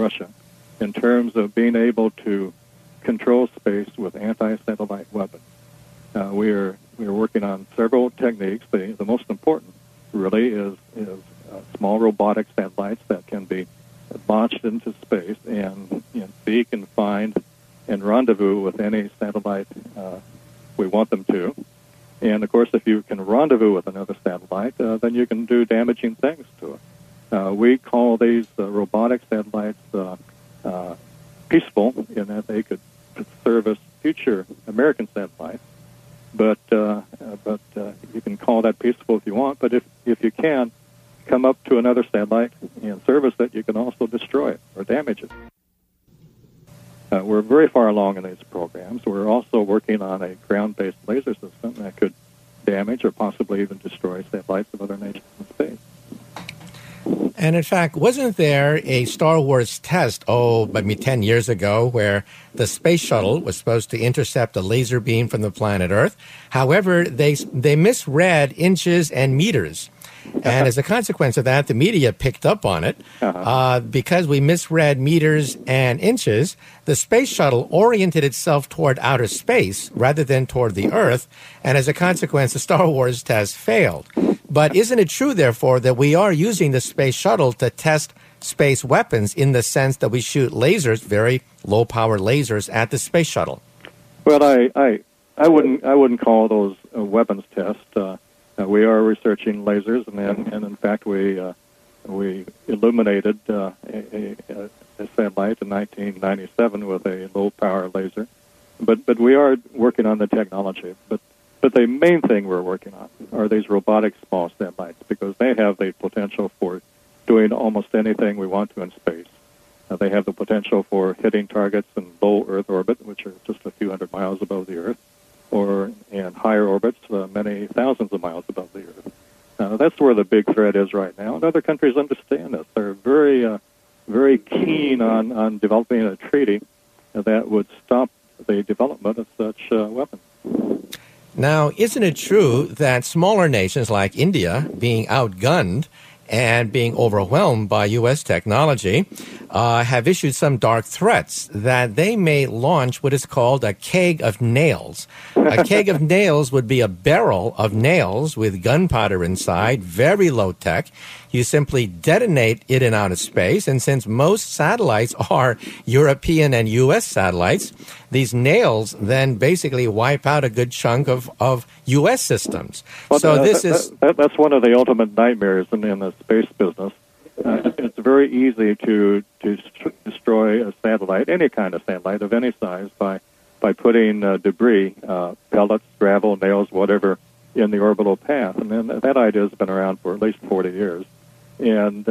Russia in terms of being able to control space with anti-satellite weapons. We are working on several techniques. The most important really is small robotic satellites that can be launched into space and seek and find and rendezvous with any satellite we want them to. And, of course, if you can rendezvous with another satellite, then you can do damaging things to it. We call these robotic satellites peaceful in that they could service future American satellites. But you can call that peaceful if you want. But if you can come up to another satellite and service it, you can also destroy it or damage it. We're very far along in these programs. We're also working on a ground-based laser system that could damage or possibly even destroy satellites of other nations in space. And in fact, wasn't there a Star Wars test, 10 years ago, where the space shuttle was supposed to intercept a laser beam from the planet Earth? However, they misread inches and meters. And as a consequence of that, the media picked up on it. Because we misread meters and inches, the space shuttle oriented itself toward outer space rather than toward the Earth. And as a consequence, the Star Wars test failed. But isn't it true, therefore, that we are using the space shuttle to test space weapons in the sense that we shoot lasers, very low-power lasers, at the space shuttle? Well, I wouldn't call those weapons tests. We are researching lasers, and in fact, we illuminated a satellite in 1997 with a low-power laser. But we are working on the technology. But the main thing we're working on are these robotic small satellites, because they have the potential for doing almost anything we want to in space. They have the potential for hitting targets in low Earth orbit, which are just a few hundred miles above the Earth, or in higher orbits, many thousands of miles above the Earth. That's where the big threat is right now, and other countries understand this. They're very keen on developing a treaty that would stop the development of such weapons. Now, isn't it true that smaller nations like India, being outgunned and being overwhelmed by U.S. technology, have issued some dark threats that they may launch what is called a keg of nails. A keg of nails would be a barrel of nails with gunpowder inside, very low tech. You simply detonate it in outer space, and since most satellites are European and U.S. satellites, these nails then basically wipe out a good chunk of U.S. systems. Well, so that's one of the ultimate nightmares in the space business. It's very easy to destroy a satellite, any kind of satellite of any size, by putting debris, pellets, gravel, nails, whatever, in the orbital path. And then that idea has been around for at least 40 years. And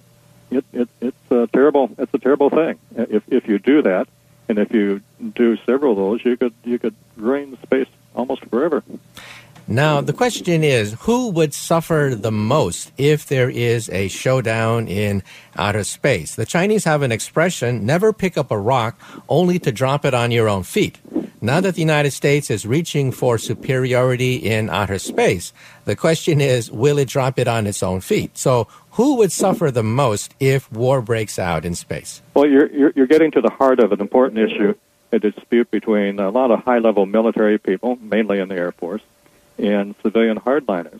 it's a terrible thing. If you do that, and if you do several of those, you could ruin space almost forever. Now, the question is, who would suffer the most if there is a showdown in outer space? The Chinese have an expression, never pick up a rock only to drop it on your own feet. Now that the United States is reaching for superiority in outer space, the question is, will it drop it on its own feet? So who would suffer the most if war breaks out in space? Well, you're getting to the heart of an important issue, a dispute between a lot of high-level military people, mainly in the Air Force, and civilian hardliners.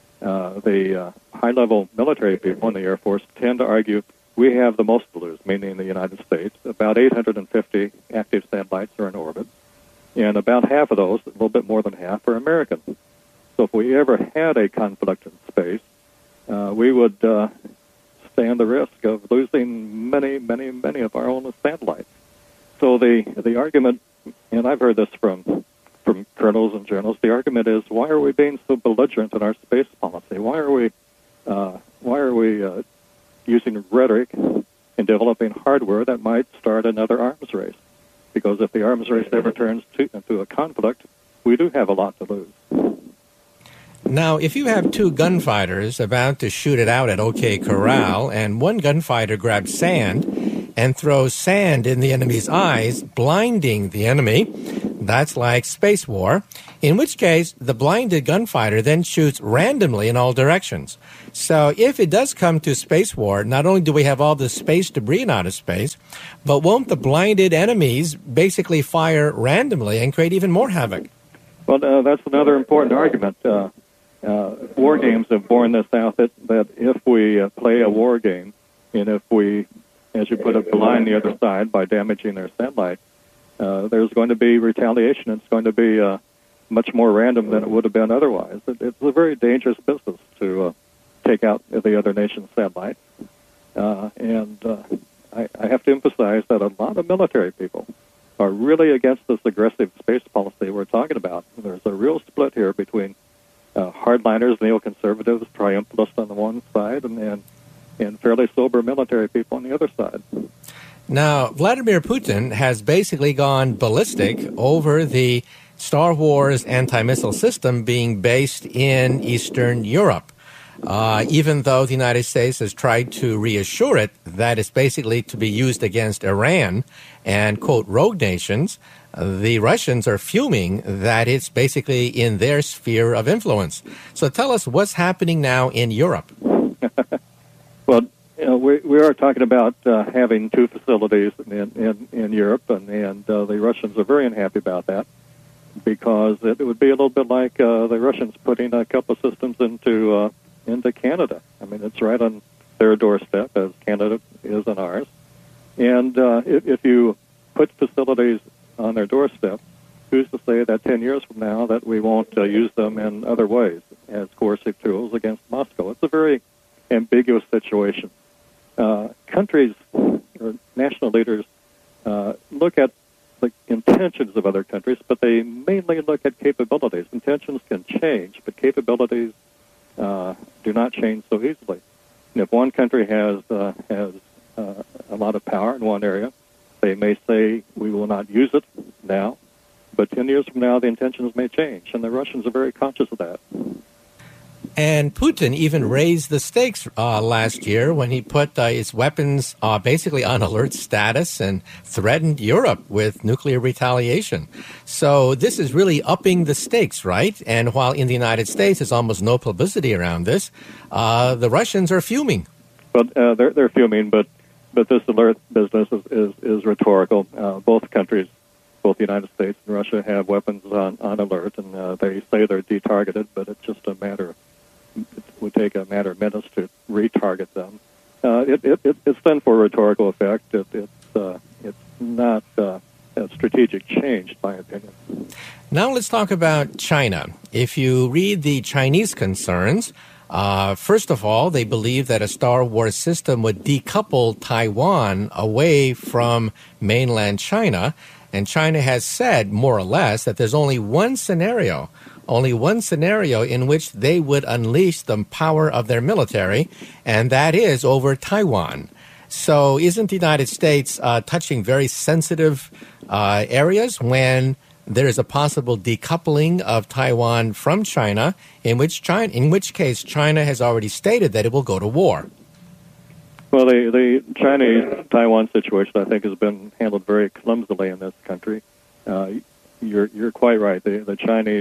The high-level military people in the Air Force tend to argue we have the most to lose, meaning the United States. About 850 active satellites are in orbit, and about half of those, a little bit more than half, are American. So if we ever had a conflict in space, we would stand the risk of losing many, many, many of our own satellites. So the argument, and I've heard this from colonels and generals, the argument is, why are we being so belligerent in our space policy? Why are we using rhetoric and developing hardware that might start another arms race? Because if the arms race ever turns into a conflict, we do have a lot to lose. Now, if you have two gunfighters about to shoot it out at OK Corral, and one gunfighter grabs sand and throws sand in the enemy's eyes, blinding the enemy, That's like space war, in which case the blinded gunfighter then shoots randomly in all directions. So if it does come to space war, not only do we have all the space debris in outer space, but won't the blinded enemies basically fire randomly and create even more havoc? Well, that's another important argument. War games have borne this out, that if we play a war game, and if we, as you put it, blind the other side by damaging their satellite, there's going to be retaliation. It's going to be much more random than it would have been otherwise. It's a very dangerous business to take out the other nation's satellites. And I have to emphasize that a lot of military people are really against this aggressive space policy we're talking about. There's a real split here between hardliners, neoconservatives, triumphalists on the one side, and fairly sober military people on the other side. Now, Vladimir Putin has basically gone ballistic over the Star Wars anti-missile system being based in Eastern Europe, even though the United States has tried to reassure it that it's basically to be used against Iran and, quote, rogue nations. The Russians are fuming that it's basically in their sphere of influence. So tell us what's happening now in Europe. Well, we are talking about having two facilities in Europe, and the Russians are very unhappy about that, because it would be a little bit like the Russians putting a couple of systems into Canada. I mean, it's right on their doorstep, as Canada is on ours. And if you put facilities on their doorstep, who's to say that 10 years from now that we won't use them in other ways as coercive tools against Moscow? It's a very ambiguous situation. Countries or national leaders look at the intentions of other countries, but they mainly look at capabilities. Intentions can change, but capabilities do not change so easily. And if one country has a lot of power in one area, they may say, we will not use it now, but 10 years from now, the intentions may change, and the Russians are very conscious of that. And Putin even raised the stakes last year when he put his weapons basically on alert status and threatened Europe with nuclear retaliation. So this is really upping the stakes, right? And while in the United States there's almost no publicity around this, the Russians are fuming. Well, they're fuming, but this alert business is rhetorical. Both countries, both the United States and Russia, have weapons on alert, and they say they're detargeted, but it's just a matter. It would take a matter of minutes to retarget them. It's done for a rhetorical effect. It's not a strategic change, in my opinion. Now let's talk about China. If you read the Chinese concerns, first of all, they believe that a Star Wars system would decouple Taiwan away from mainland China. And China has said, more or less, that there's only one scenario in which they would unleash the power of their military, and that is over Taiwan. So isn't the United States touching very sensitive areas when there is a possible decoupling of Taiwan from China, in which case China has already stated that it will go to war? Well, the Chinese-Taiwan situation, I think, has been handled very clumsily in this country. You're quite right. The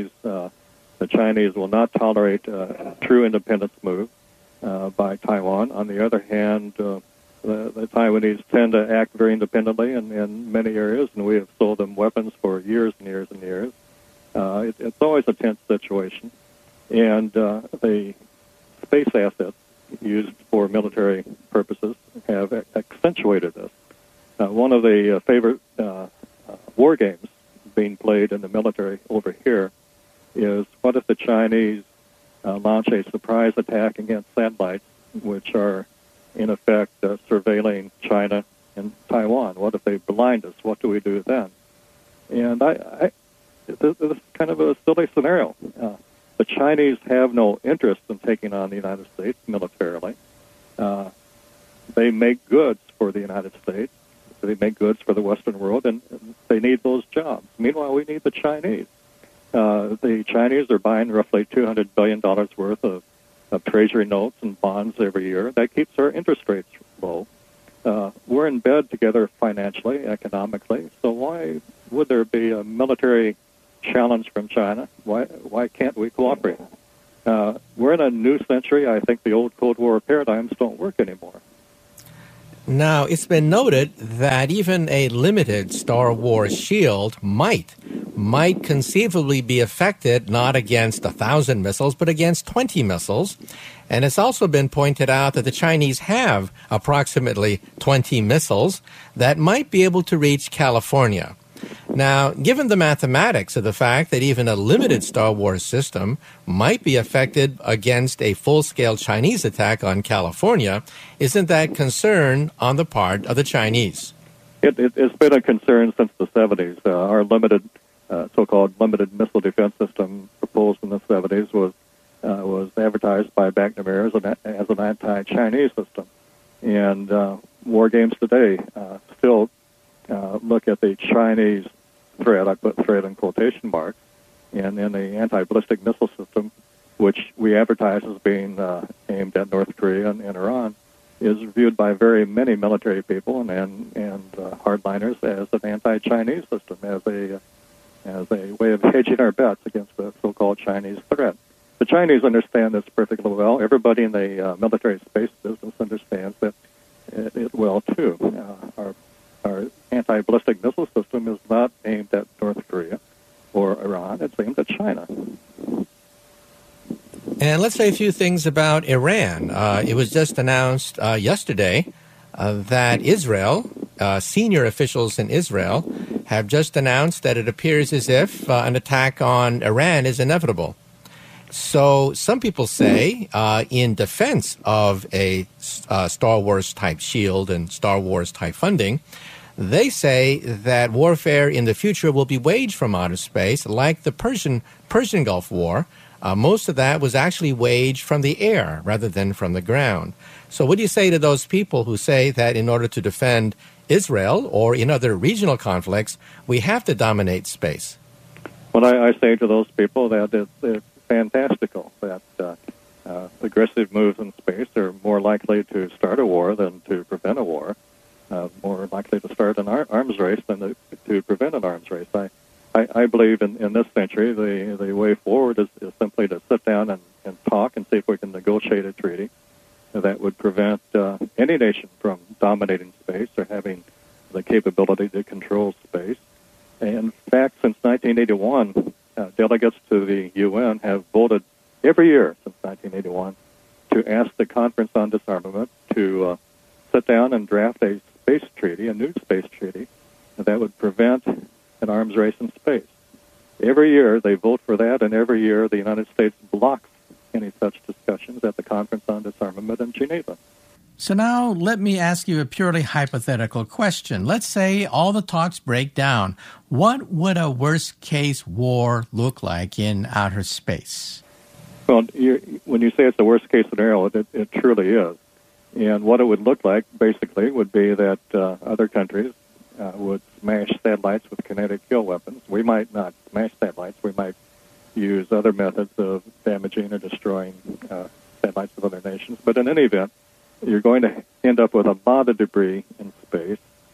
Chinese will not tolerate a true independence move by Taiwan. On the other hand, the Taiwanese tend to act very independently in many areas, and we have sold them weapons for years and years and years. It's always a tense situation, and the space assets used for military purposes have accentuated this. One of the favorite war games being played in the military over here is, what if the Chinese launch a surprise attack against satellites, which are in effect surveilling China and Taiwan? What if they blind us? What do we do then? And this is kind of a silly scenario. The Chinese have no interest in taking on the United States militarily. They make goods for the United States. They make goods for the Western world, and they need those jobs. Meanwhile, we need the Chinese. The Chinese are buying roughly $200 billion worth of Treasury notes and bonds every year. That keeps our interest rates low. we're in bed together financially, economically. So why would there be a military challenge from China? Why can't we cooperate? We're in a new century. I think the old Cold War paradigms don't work anymore. Now, it's been noted that even a limited Star Wars shield might conceivably be affected not against 1,000 missiles, but against 20 missiles. And it's also been pointed out that the Chinese have approximately 20 missiles that might be able to reach California. Now, given the mathematics of the fact that even a limited Star Wars system might be affected against a full-scale Chinese attack on California, isn't that concern on the part of the Chinese? It's been a concern since the 70s. Our limited, so-called limited missile defense system proposed in the 70s was advertised by McNamara as an anti-Chinese system. And war games today still look at the Chinese threat, I put threat in quotation marks, and in the anti-ballistic missile system, which we advertise as being aimed at North Korea and Iran, is viewed by very many military people and hardliners as an anti-Chinese system, as a way of hedging our bets against the so-called Chinese threat. The Chinese understand this perfectly well. Everybody in the military space business understands that it well, too. Our anti-ballistic missile system is not aimed at North Korea or Iran. It's aimed at China. And let's say a few things about Iran. It was just announced yesterday that Israel, senior officials in Israel, have just announced that it appears as if an attack on Iran is inevitable. So some people say, in defense of a Star Wars-type shield and Star Wars-type funding, they say that warfare in the future will be waged from outer space, like the Persian Gulf War. Most of that was actually waged from the air rather than from the ground. So what do you say to those people who say that in order to defend Israel or in other regional conflicts, we have to dominate space? Well, I say to those people that it's fantastical that aggressive moves in space are more likely to start a war than to prevent a war, more likely to start an arms race than to prevent an arms race. I believe in this century the way forward is simply to sit down and talk and see if we can negotiate a treaty that would prevent any nation from dominating space or having the capability to control space. And in fact, since 1981, delegates to the UN have voted every year since 1981 to ask the Conference on Disarmament to sit down and draft a space treaty, a new space treaty, that would prevent an arms race in space. Every year they vote for that, and every year the United States blocks any such discussions at the Conference on Disarmament in Geneva. So now let me ask you a purely hypothetical question. Let's say all the talks break down. What would a worst-case war look like in outer space? Well, when you say it's the worst-case scenario, it truly is. And what it would look like, basically, would be that other countries would smash satellites with kinetic kill weapons. We might not smash satellites. We might use other methods of damaging or destroying satellites of other nations. But in any event, you're going to end up with a lot of debris in space,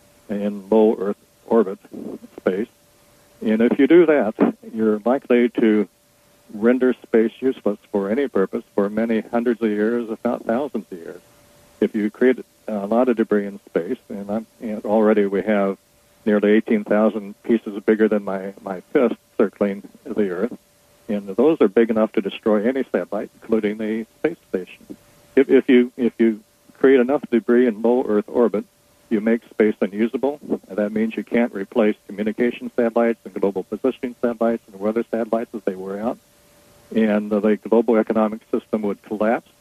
in low Earth orbit space. And if you do that, you're likely to render space useless for any purpose for many hundreds of years, if not thousands of years. If you create a lot of debris in space, and already we have nearly 18,000 pieces bigger than my fist circling the Earth, and those are big enough to destroy any satellite, including the space station. If you create enough debris in low Earth orbit, you make space unusable. That means you can't replace communication satellites and global positioning satellites and weather satellites as they wear out. And the global economic system would collapse.